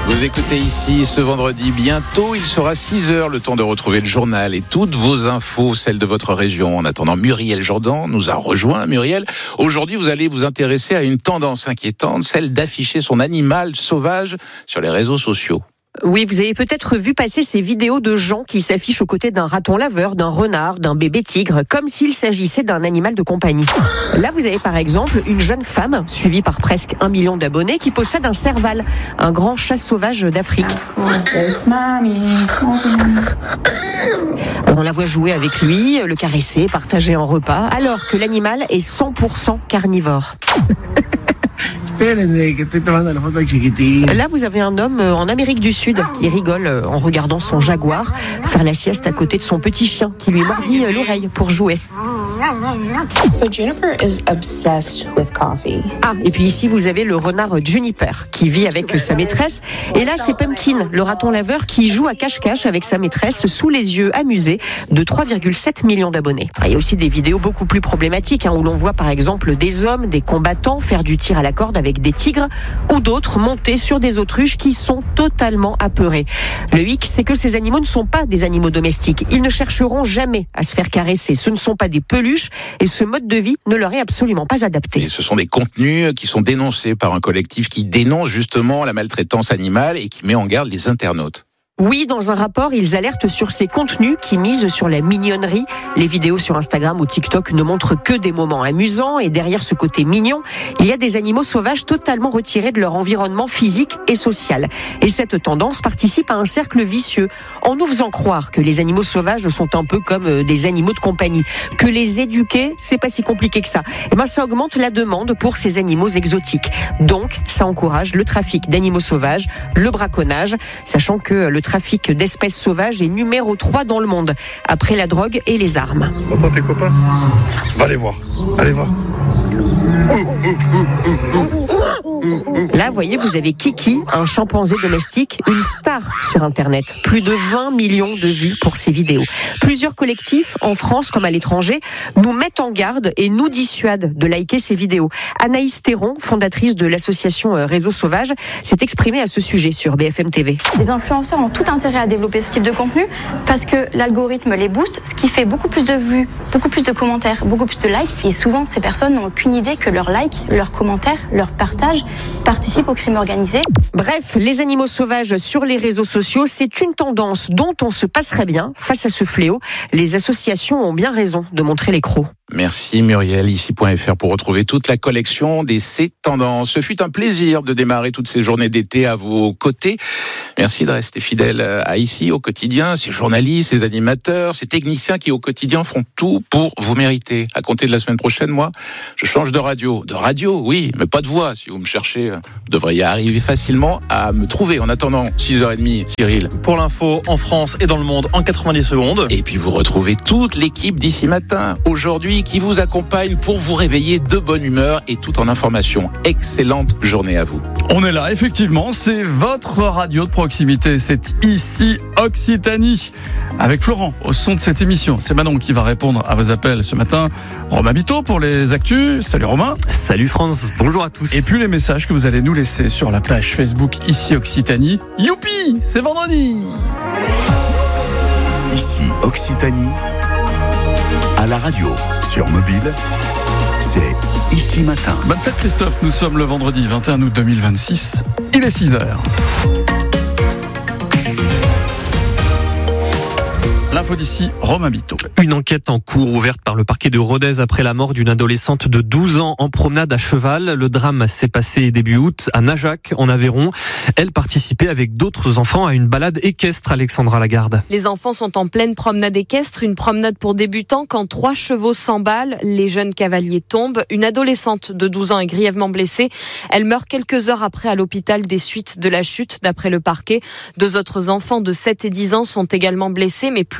Vous écoutez ici ce vendredi. Bientôt, il sera 6h, le temps de retrouver le journal et toutes vos infos, celles de votre région. En attendant, Muriel Jourdan nous a rejoint. Muriel, aujourd'hui, vous allez vous intéresser à une tendance inquiétante, celle d'afficher son animal sauvage sur les réseaux sociaux. Oui, vous avez peut-être vu passer ces vidéos de gens qui s'affichent aux côtés d'un raton laveur, d'un renard, d'un bébé tigre, comme s'il s'agissait d'un animal de compagnie. Là, vous avez par exemple une jeune femme, suivie par presque 1 million d'abonnés, qui possède un serval, un grand chat sauvage d'Afrique. Alors, on la voit jouer avec lui, le caresser, partager un repas, alors que l'animal est 100% carnivore. Là, vous avez un homme en Amérique du Sud qui rigole en regardant son jaguar faire la sieste à côté de son petit chien qui lui mordit l'oreille pour jouer. So Juniper is obsessed with coffee. Ah, et puis ici, vous avez le renard Juniper qui vit avec sa maîtresse. Et là, c'est Pumpkin, le raton laveur qui joue à cache-cache avec sa maîtresse sous les yeux amusés de 3,7 millions d'abonnés. Il y a aussi des vidéos beaucoup plus problématiques où l'on voit par exemple des hommes, des combattants faire du tir à la corde avec des tigres ou d'autres monter sur des autruches qui sont totalement apeurés. Le hic, c'est que ces animaux ne sont pas des animaux domestiques. Ils ne chercheront jamais à se faire caresser. Ce ne sont pas des peluches et ce mode de vie ne leur est absolument pas adapté. Et ce sont des contenus qui sont dénoncés par un collectif qui dénonce justement la maltraitance animale et qui met en garde les internautes. Oui, dans un rapport, ils alertent sur ces contenus qui misent sur la mignonnerie. Les vidéos sur Instagram ou TikTok ne montrent que des moments amusants et derrière ce côté mignon, il y a des animaux sauvages totalement retirés de leur environnement physique et social. Et cette tendance participe à un cercle vicieux en nous faisant croire que les animaux sauvages sont un peu comme des animaux de compagnie, que les éduquer, c'est pas si compliqué que ça. Et ben, ça augmente la demande pour ces animaux exotiques. Donc, ça encourage le trafic d'animaux sauvages, le braconnage, sachant que le trafic d'espèces sauvages est numéro 3 dans le monde, après la drogue et les armes. Papa, tes copains ? Va les voir. Allez voir. Là, vous voyez, vous avez Kiki, un chimpanzé domestique, une star sur Internet. Plus de 20 millions de vues pour ses vidéos. Plusieurs collectifs, en France comme à l'étranger, nous mettent en garde et nous dissuadent de liker ces vidéos. Anaïs Théron, fondatrice de l'association Réseau Sauvage, s'est exprimée à ce sujet sur BFM TV. Les influenceurs ont tout intérêt à développer ce type de contenu parce que l'algorithme les booste, ce qui fait beaucoup plus de vues, beaucoup plus de commentaires, beaucoup plus de likes. Et souvent, ces personnes n'ont aucune idée que leurs likes, leurs commentaires, leurs partages participent au crime organisé. Bref, les animaux sauvages sur les réseaux sociaux, c'est une tendance dont on se passerait bien. Face à ce fléau, les associations ont bien raison de montrer les crocs. Merci Muriel, ici.fr pour retrouver toute la collection des ces tendances. Ce fut un plaisir de démarrer toutes ces journées d'été à vos côtés. Merci de rester fidèle à ici au quotidien, ces journalistes, ces animateurs, ces techniciens qui au quotidien font tout pour vous mériter. À compter de la semaine prochaine, moi, je change de radio. De radio, oui, mais pas de voix. Si vous me cherchez, vous devriez arriver facilement à me trouver. En attendant, 6h30, Cyril. Pour l'info en France et dans le monde en 90 secondes. Et puis vous retrouvez toute l'équipe d'ici matin, aujourd'hui, qui vous accompagne pour vous réveiller de bonne humeur et tout en information. Excellente journée à vous. On est là, effectivement, c'est votre radio de proximité, c'est ici Occitanie. Avec Florent, au son de cette émission. C'est Manon qui va répondre à vos appels ce matin. Romain Bito pour les actus. Salut Romain. Salut France, bonjour à tous. Et puis les messages que vous allez nous laisser sur la page Facebook ici Occitanie. Youpi, c'est vendredi. Ici Occitanie, à la radio, sur mobile, c'est Ici Matin. Bonne fête Christophe, nous sommes le vendredi 21 août 2026, il est 6h. L'info d'ici, Romain Bito. Une enquête en cours ouverte par le parquet de Rodez après la mort d'une adolescente de 12 ans en promenade à cheval. Le drame s'est passé début août à Najac, en Aveyron. Elle participait avec d'autres enfants à une balade équestre, Alexandra Lagarde. Les enfants sont en pleine promenade équestre, une promenade pour débutants quand 3 chevaux s'emballent. Les jeunes cavaliers tombent. Une adolescente de 12 ans est grièvement blessée. Elle meurt quelques heures après à l'hôpital des suites de la chute, d'après le parquet. 2 autres enfants de 7 et 10 ans sont également blessés, mais plus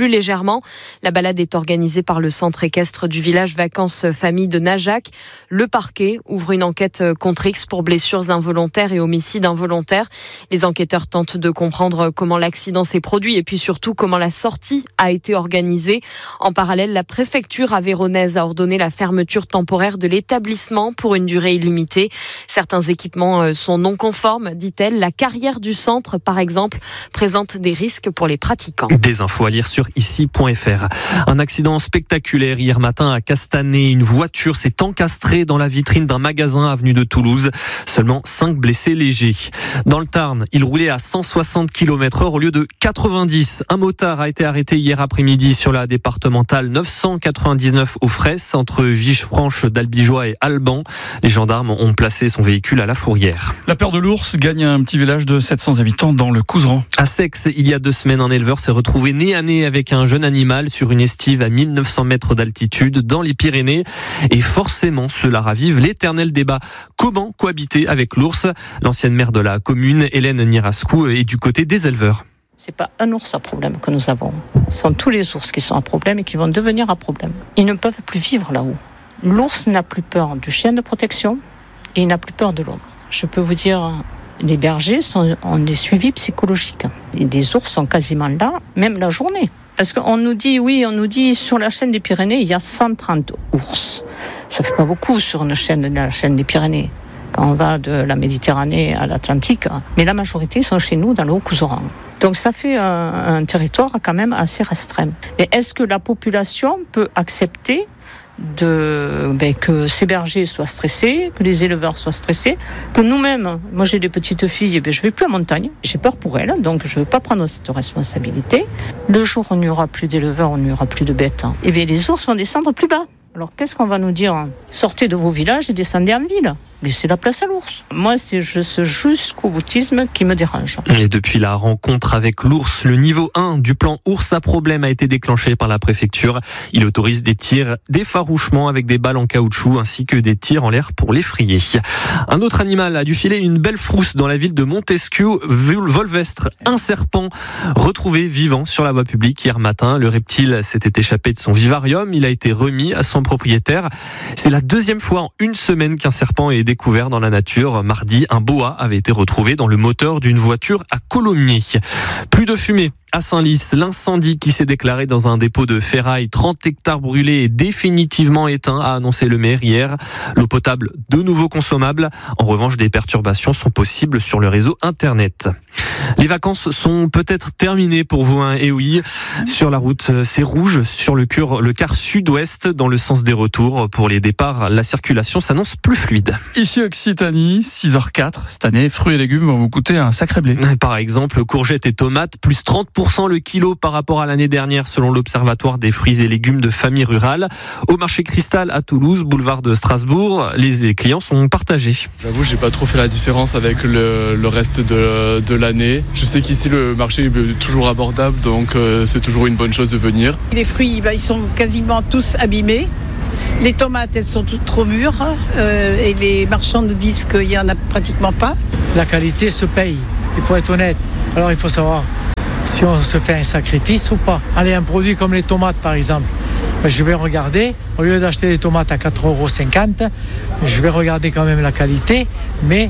plus légèrement. La balade est organisée par le centre équestre du village Vacances Famille de Najac. Le parquet ouvre une enquête contre X pour blessures involontaires et homicide involontaire. Les enquêteurs tentent de comprendre comment l'accident s'est produit et puis surtout comment la sortie a été organisée. En parallèle, la préfecture aveyronnaise a ordonné la fermeture temporaire de l'établissement pour une durée illimitée. Certains équipements sont non conformes, dit-elle. La carrière du centre, par exemple, présente des risques pour les pratiquants. Des infos à lire sur ici.fr. Un accident spectaculaire hier matin à Castanet. Une voiture s'est encastrée dans la vitrine d'un magasin avenue de Toulouse. Seulement 5 blessés légers. Dans le Tarn, il roulait à 160 km/h au lieu de 90. Un motard a été arrêté hier après-midi sur la départementale 999 aux Fresses, entre Villefranche d'Albigeois et Alban. Les gendarmes ont placé son véhicule à la fourrière. La peur de l'ours gagne un petit village de 700 habitants dans le Couserans. À Sex, il y a 2 semaines, un éleveur s'est retrouvé nez à nez avec un jeune animal sur une estive à 1900 mètres d'altitude dans les Pyrénées. Et forcément, cela ravive l'éternel débat. Comment cohabiter avec l'ours ? L'ancienne maire de la commune, Hélène Nirascou, est du côté des éleveurs. C'est pas un ours à problème que nous avons. Ce sont tous les ours qui sont à problème et qui vont devenir à problème. Ils ne peuvent plus vivre là-haut. L'ours n'a plus peur du chien de protection et il n'a plus peur de l'homme. Je peux vous dire, les bergers ont des suivis psychologiques. Et les ours sont quasiment là, même la journée. Parce qu'on nous dit sur la chaîne des Pyrénées, il y a 130 ours. Ça fait pas beaucoup sur la chaîne des Pyrénées. Quand on va de la Méditerranée à l'Atlantique, mais la majorité sont chez nous dans le Haut-Couserans. Donc ça fait un territoire quand même assez restreint. Mais est-ce que la population peut accepter que ces bergers soient stressés, que les éleveurs soient stressés, que nous-mêmes, moi j'ai des petites filles, je vais plus à montagne, j'ai peur pour elles, donc je ne veux pas prendre cette responsabilité. Le jour où il n'y aura plus d'éleveurs, il n'y aura plus de bêtes, et bien les ours vont descendre plus bas. Alors qu'est-ce qu'on va nous dire ? Sortez de vos villages et descendez en ville. Laissez la place à l'ours. Moi, c'est ce jusqu'au boutisme qui me dérange. Et depuis la rencontre avec l'ours, le niveau 1 du plan ours à problème a été déclenché par la préfecture. Il autorise des tirs d'effarouchement avec des balles en caoutchouc ainsi que des tirs en l'air pour l'effrayer. Un autre animal a dû filer une belle frousse dans la ville de Montesquieu, Volvestre. Un serpent retrouvé vivant sur la voie publique hier matin. Le reptile s'était échappé de son vivarium. Il a été remis à son propriétaire. C'est la 2e fois en une semaine qu'un serpent est découvert dans la nature. Mardi, un boa avait été retrouvé dans le moteur d'une voiture à Colomiers. Plus de fumée. À Saint-Lys, l'incendie qui s'est déclaré dans un dépôt de ferraille, 30 hectares brûlés est définitivement éteint, a annoncé le maire hier. L'eau potable de nouveau consommable. En revanche, des perturbations sont possibles sur le réseau Internet. Les vacances sont peut-être terminées pour vous, hein. Et oui, sur la route, c'est rouge sur le quart sud-ouest dans le sens des retours. Pour les départs, la circulation s'annonce plus fluide. Ici Occitanie, 6h04, cette année, fruits et légumes vont vous coûter un sacré blé. Par exemple, courgettes et tomates, plus 30% le kilo par rapport à l'année dernière selon l'Observatoire des fruits et légumes de famille rurale. Au marché Cristal à Toulouse, boulevard de Strasbourg, les clients sont partagés. J'avoue, j'ai pas trop fait la différence avec le reste de l'année. Je sais qu'ici le marché est toujours abordable, donc c'est toujours une bonne chose de venir. Les fruits, ils sont quasiment tous abîmés. Les tomates, elles sont toutes trop mûres et les marchands nous disent qu'il n'y en a pratiquement pas. La qualité se paye, il faut être honnête. Alors il faut savoir si on se fait un sacrifice ou pas. Allez, un produit comme les tomates par exemple, je vais regarder, au lieu d'acheter des tomates à 4,50 €, je vais regarder quand même la qualité, mais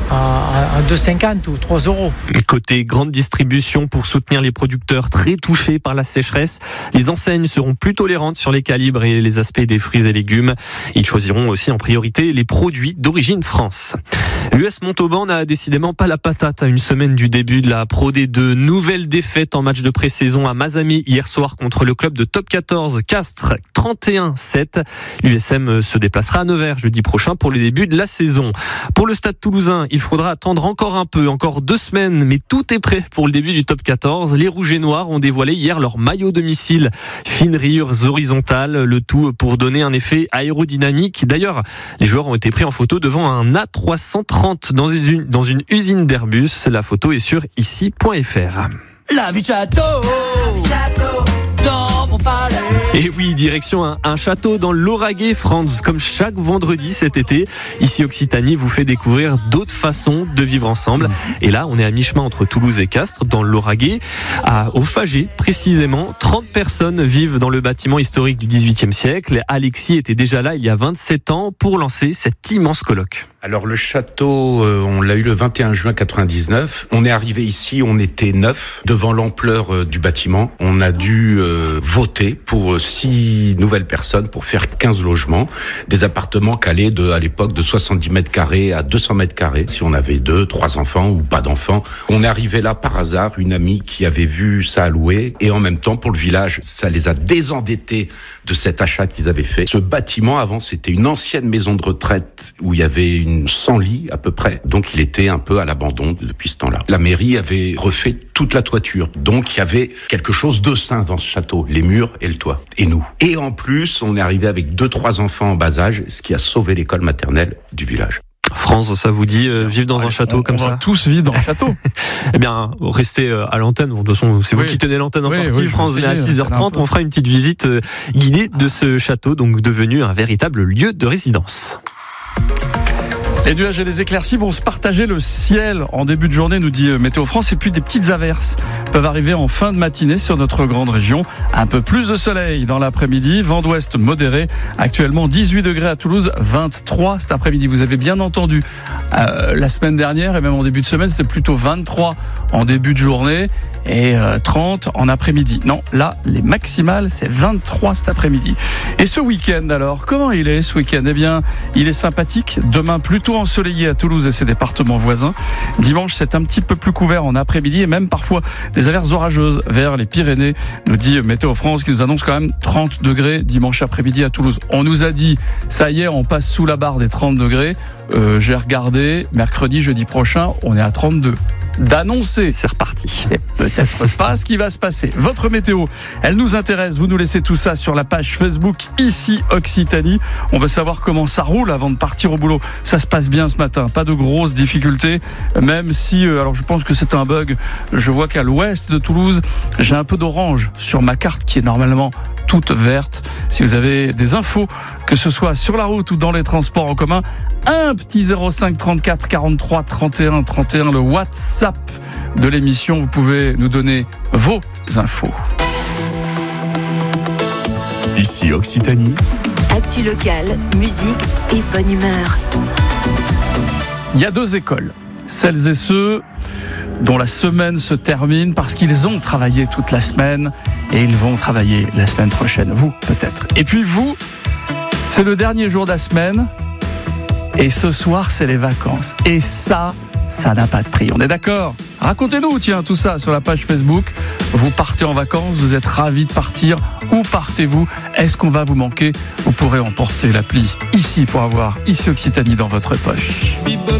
à 2,50 ou 3 €. Côté grande distribution, pour soutenir les producteurs très touchés par la sécheresse, les enseignes seront plus tolérantes sur les calibres et les aspects des fruits et légumes. Ils choisiront aussi en priorité les produits d'origine France. L'US Montauban n'a décidément pas la patate à une semaine du début de la Pro D2. Nouvelle défaite en match de pré-saison à Mazamet hier soir contre le club de top 14 Castres, 31-7. L'USM se déplacera à Nevers jeudi prochain pour le début de la saison. Pour le Stade Toulousain, il faudra attendre encore un peu, encore 2 semaines, mais tout est prêt pour le début du top 14. Les Rouges et Noirs ont dévoilé hier leur maillot domicile. Fines rayures horizontales, le tout pour donner un effet aérodynamique. D'ailleurs, les joueurs ont été pris en photo devant un A330 dans une usine d'Airbus. La photo est sur ici.fr. La vie de château, dans au palais. Et oui, direction un château dans l'Auragais, France. Comme chaque vendredi cet été, ici Occitanie vous fait découvrir d'autres façons de vivre ensemble. Et là, on est à mi-chemin entre Toulouse et Castres, dans l'Auragais, au Fagé précisément. 30 personnes vivent dans le bâtiment historique du XVIIIe siècle. Alexis était déjà là il y a 27 ans pour lancer cet immense colloque. Alors le château, on l'a eu le 21 juin 99. On est arrivé ici, on était 9 devant l'ampleur du bâtiment. On a dû voter pour 6 nouvelles personnes pour faire 15 logements. Des appartements calés à l'époque de 70 mètres carrés à 200 mètres carrés. Si on avait 2, 3 enfants ou pas d'enfants. On est arrivé là par hasard, une amie qui avait vu ça à louer. Et en même temps, pour le village, ça les a désendettés de cet achat qu'ils avaient fait. Ce bâtiment, avant, c'était une ancienne maison de retraite où il y avait 100 lits à peu près. Donc il était un peu à l'abandon depuis ce temps-là. La mairie avait refait toute la toiture. Donc il y avait quelque chose de sain dans ce château. Les murs et le toit. Et nous. Et en plus, on est arrivé avec 2-3 enfants en bas âge, ce qui a sauvé l'école maternelle du village. France, ça vous dit vivre dans un château comme ça? On va tous vivre dans le château. Eh bien, restez à l'antenne. De toute façon, c'est vous qui tenez l'antenne en partie. France, mais à 6h30, on fera une petite visite guidée de ce château, donc devenu un véritable lieu de résidence. Les nuages et les éclaircies vont se partager le ciel en début de journée, nous dit Météo France, et puis des petites averses peuvent arriver en fin de matinée sur notre grande région. Un peu plus de soleil dans l'après-midi, vent d'ouest modéré, actuellement 18 degrés à Toulouse, 23 cet après-midi. Vous avez bien entendu, la semaine dernière et même en début de semaine, c'était plutôt 23 en début de journée et 30 en après-midi. Non, là, les maximales, c'est 23 cet après-midi. Et ce week-end alors, comment il est ce week-end? Eh bien, il est sympathique. Demain, plutôt ensoleillé à Toulouse et ses départements voisins. Dimanche, c'est un petit peu plus couvert en après-midi et même parfois des averses orageuses vers les Pyrénées, nous dit Météo France, qui nous annonce quand même 30 degrés dimanche après-midi à Toulouse. On nous a dit, ça y est, on passe sous la barre des 30 degrés. J'ai regardé, mercredi, jeudi prochain, on est à 32. D'annoncer. C'est reparti. C'est peut-être pas ce qui va se passer. Votre météo, elle nous intéresse. Vous nous laissez tout ça sur la page Facebook ici Occitanie. On veut savoir comment ça roule avant de partir au boulot. Ça se passe bien ce matin. Pas de grosses difficultés. Même si, alors je pense que c'est un bug. Je vois qu'à l'ouest de Toulouse, j'ai un peu d'orange sur ma carte qui est normalement toute verte. Si vous avez des infos, que ce soit sur la route ou dans les transports en commun, un petit 05 34 43 31 31, le WhatsApp de l'émission. Vous pouvez nous donner vos infos. Ici Occitanie. Actu locale, musique et bonne humeur. Il y a 2 écoles. Celles et ceux dont la semaine se termine parce qu'ils ont travaillé toute la semaine et ils vont travailler la semaine prochaine. Vous, peut-être. Et puis vous, c'est le dernier jour de la semaine et ce soir, c'est les vacances. Et ça n'a pas de prix. On est d'accord? Racontez-nous, tiens, tout ça sur la page Facebook. Vous partez en vacances, vous êtes ravis de partir. Où partez-vous? Est-ce qu'on va vous manquer? Vous pourrez emporter l'appli ici pour avoir ici Occitanie dans votre poche.